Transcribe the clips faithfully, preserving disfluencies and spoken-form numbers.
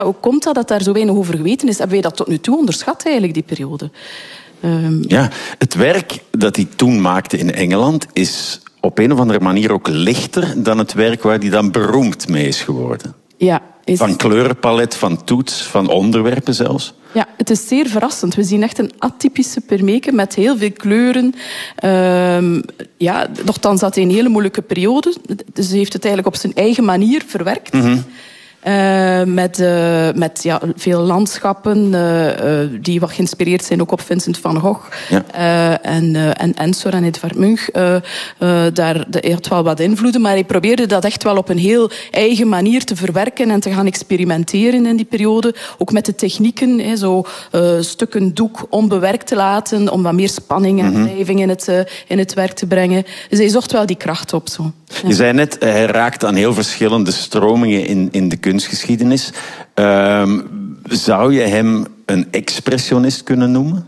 Hoe komt dat dat daar zo weinig over geweten is? Hebben wij dat tot nu toe onderschat, eigenlijk, die periode? Um... Ja, het werk dat hij toen maakte in Engeland is op een of andere manier ook lichter dan het werk waar hij dan beroemd mee is geworden. Ja, is... Van kleurenpalet, van toets, van onderwerpen zelfs. Ja, het is zeer verrassend. We zien echt een atypische Permeke met heel veel kleuren. Uh, ja, nochtans had hij een hele moeilijke periode. Dus hij heeft het eigenlijk op zijn eigen manier verwerkt. Mm-hmm. Uh, met uh, met ja, veel landschappen uh, uh, die wat geïnspireerd zijn ook op Vincent van Gogh. Ja. Uh, en, uh, en Ensor en Edvard Munch. Uh, uh, daar, de, hij had wel wat invloeden, maar hij probeerde dat echt wel op een heel eigen manier te verwerken en te gaan experimenteren in die periode. Ook met de technieken, he, zo uh, stukken doek onbewerkt te laten, om wat meer spanning en mm-hmm. wrijving in het, uh, in het werk te brengen. Dus hij zocht wel die kracht op. Zo. Ja. Je zei net, hij raakt aan heel verschillende stromingen in, in de kunstgeschiedenis. Uh, zou je hem een expressionist kunnen noemen?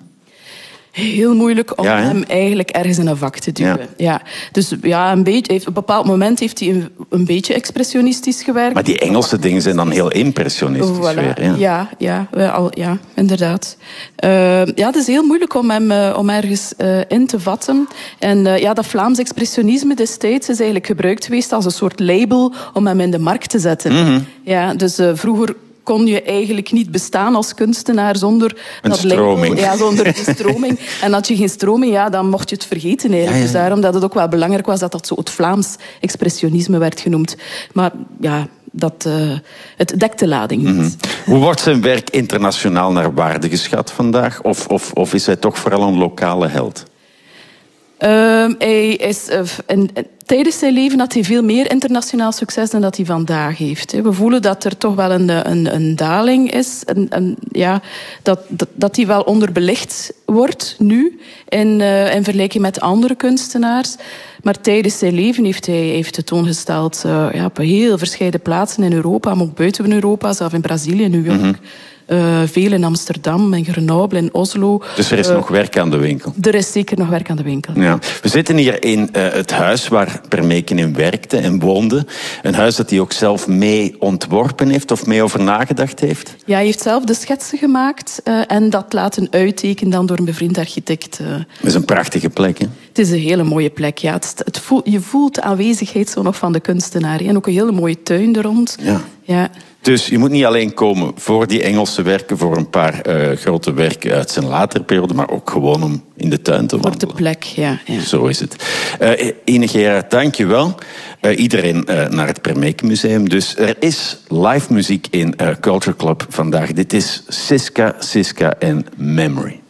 Heel moeilijk om ja, hem eigenlijk ergens in een vak te duwen. Ja. Ja. Dus ja, een beetje, heeft, op een bepaald moment heeft hij een, een beetje expressionistisch gewerkt. Maar die Engelse dingen zijn dan heel impressionistisch voilà. weer. Ja, ja, ja, wel, ja inderdaad. Uh, ja, het is heel moeilijk om hem uh, om ergens uh, in te vatten. En uh, ja, dat Vlaams expressionisme destijds is eigenlijk gebruikt geweest als een soort label om hem in de markt te zetten. Mm-hmm. Ja, dus uh, vroeger kon je eigenlijk niet bestaan als kunstenaar zonder een dat stroming. Label, ja, zonder die stroming. En had je geen stroming, ja, dan mocht je het vergeten eigenlijk. Ja, ja. Dus daarom dat het ook wel belangrijk was dat dat zo het Vlaams expressionisme werd genoemd. Maar ja, dat, uh, het dekt de lading niet. Mm-hmm. Hoe wordt zijn werk internationaal naar waarde geschat vandaag? Of, of, of is hij toch vooral een lokale held? Uh, hij is, uh, in, tijdens zijn leven had hij veel meer internationaal succes dan dat hij vandaag heeft. We voelen dat er toch wel een, een, een daling is. En, en, ja, dat, dat, dat hij wel onderbelicht wordt nu in, uh, in vergelijking met andere kunstenaars. Maar tijdens zijn leven heeft hij heeft het toongesteld uh, ja, op heel verschillende plaatsen in Europa, maar ook buiten Europa, zelfs in Brazilië, New York. Mm-hmm. Uh, veel in Amsterdam, in Grenoble, in Oslo. Dus er is uh, nog werk aan de winkel? Er is zeker nog werk aan de winkel. Ja. We zitten hier in uh, het huis waar Permeke in werkte en woonde. Een huis dat hij ook zelf mee ontworpen heeft of mee over nagedacht heeft? Ja, hij heeft zelf de schetsen gemaakt uh, en dat laten uittekenen dan door een bevriend architect. Uh. Dat is een prachtige plek, hè? Het is een hele mooie plek, ja. Het, het voel, je voelt de aanwezigheid zo nog van de kunstenaar. En ook een hele mooie tuin er rond. Ja. Ja. Dus je moet niet alleen komen voor die Engelse werken, voor een paar uh, grote werken uit zijn latere periode, maar ook gewoon om in de tuin te wandelen. Voor de plek, ja. ja. Zo is het. Uh, Ine Gerard, dank je wel. Uh, iedereen uh, naar het Permeke Museum. Dus er is live muziek in uh, Culture Club vandaag. Dit is Siska, Siska en Memory.